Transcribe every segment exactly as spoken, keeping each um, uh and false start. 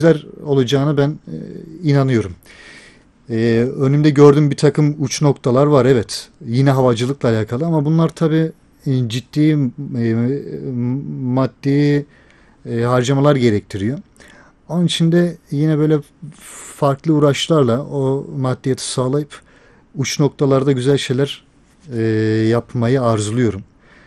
güzel olacağını ben e, inanıyorum. E, önümde gördüğüm bir takım uç noktalar var, evet. Yine havacılıkla alakalı ama bunlar tabii e, ciddi e, maddi e, harcamalar gerektiriyor. Onun için de yine böyle farklı uğraşlarla o maddiyatı sağlayıp uç noktalarda güzel şeyler e, yapmayı arzuluyorum.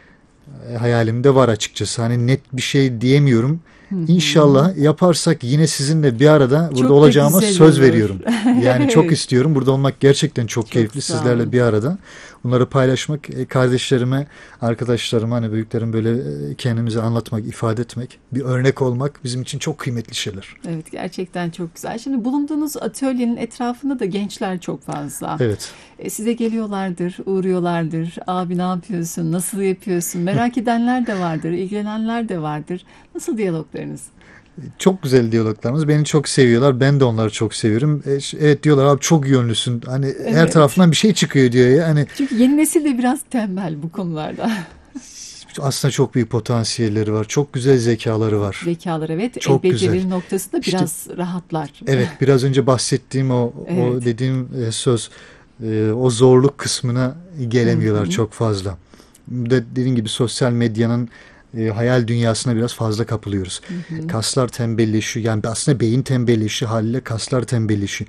E, hayalimde var açıkçası. Hani net bir şey diyemiyorum. Hı hı. İnşallah yaparsak yine sizinle bir arada burada Çok da olacağıma güzel söz olur. veriyorum. Yani çok Evet, istiyorum. Burada olmak gerçekten çok çok keyifli. sağ Sizlerle olun. bir arada. Bunları paylaşmak, e, kardeşlerime, arkadaşlarıma, hani büyüklerim böyle e, kendimizi anlatmak, ifade etmek, bir örnek olmak bizim için çok kıymetli şeyler. Evet, gerçekten çok güzel. Şimdi bulunduğunuz atölyenin etrafında da gençler çok fazla. Evet. E, size geliyorlardır, uğruyorlardır. Abi ne yapıyorsun, nasıl yapıyorsun? Merak edenler de vardır, ilgilenenler de vardır. Nasıl diyaloglarınız? Çok güzel diyaloglarımız. Beni çok seviyorlar. Ben de onları çok seviyorum. E, ş- evet diyorlar, abi çok yönlüsün. Hani her Evet. tarafından bir şey çıkıyor diyor ya. Hani Çünkü yeni nesil de biraz tembel bu konularda. aslında çok büyük potansiyelleri var. Çok güzel zekaları var. Zekalar evet, el Çok güzel. becerileri noktasında İşte biraz rahatlar. evet, biraz önce bahsettiğim o o Evet. dediğim e, söz, e, o zorluk kısmına Hı gelemiyorlar hı. çok fazla. Bir de dediğim gibi sosyal medyanın e, hayal dünyasına biraz fazla kapılıyoruz. Hı hı. Kaslar tembelleşiyor. Yani aslında beyin tembelleşiyor, haliyle kaslar tembelleşiyor.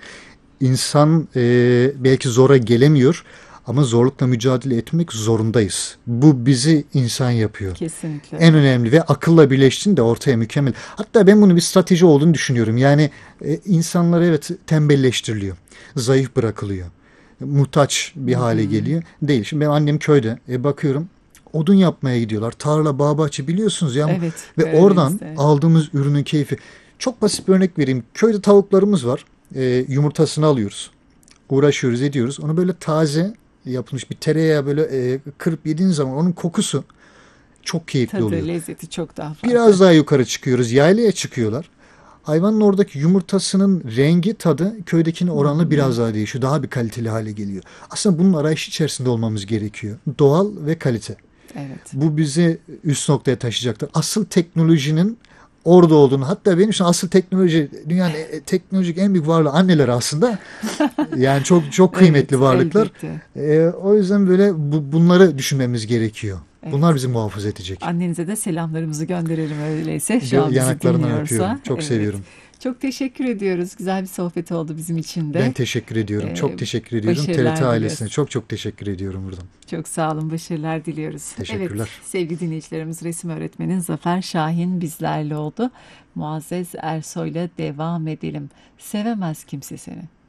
İnsan e, belki zora gelemiyor ama zorlukla mücadele etmek zorundayız. Bu bizi insan yapıyor. Kesinlikle En öyle. önemli ve akılla birleştiğinde ortaya mükemmel. Hatta ben bunu bir strateji olduğunu düşünüyorum. Yani e, insanlar evet tembelleştiriliyor, zayıf bırakılıyor, muhtaç bir Hı hale hı. geliyor. Değil. Şimdi benim annem köyde. E, bakıyorum odun yapmaya gidiyorlar. Tarla, bağ, bahçe biliyorsunuz ya. Evet, Ve oradan Karadeniz'de. aldığımız ürünün keyfi. Çok basit bir örnek vereyim. Köyde tavuklarımız var. E, yumurtasını alıyoruz. Uğraşıyoruz, ediyoruz. Onu böyle taze yapılmış bir tereyağı böyle e, kırıp yediğin zaman onun kokusu çok keyifli Tadı, oluyor. lezzeti çok daha farklı. Biraz daha yukarı çıkıyoruz. Yaylaya çıkıyorlar. Hayvanın oradaki yumurtasının rengi, tadı köydekine Hı oranla hı. biraz daha değişiyor. Daha bir kaliteli hale geliyor. Aslında bunun arayış içerisinde olmamız gerekiyor. Doğal ve kalite. Evet. Bu bizi üst noktaya taşıyacaktır. Asıl teknolojinin orada olduğunu, hatta benim için asıl teknoloji, dünyanın e- teknolojik en büyük varlığı anneler aslında. Yani çok çok kıymetli Evet, varlıklar. elbette. Ee, o yüzden böyle bu- bunları düşünmemiz gerekiyor. Bunlar Evet. bizi muhafaza edecek. Annenize de selamlarımızı gönderelim öyleyse. Şu Gö- an bizi yanaklarından öpüyorum. dinliyorsa. Çok Evet. seviyorum. Çok teşekkür ediyoruz. Güzel bir sohbet oldu bizim için Ben de. teşekkür ediyorum. Ee, Çok teşekkür ediyorum. T R T başarılar ailesine diliyoruz. çok çok teşekkür ediyorum buradan. Çok sağ olun, başarılar diliyoruz. Evet, Teşekkürler. sevgili dinleyicilerimiz, resim öğretmenin Zafer Şahin bizlerle oldu. Muazzez Ersoy'la devam edelim. Sevemez kimse seni.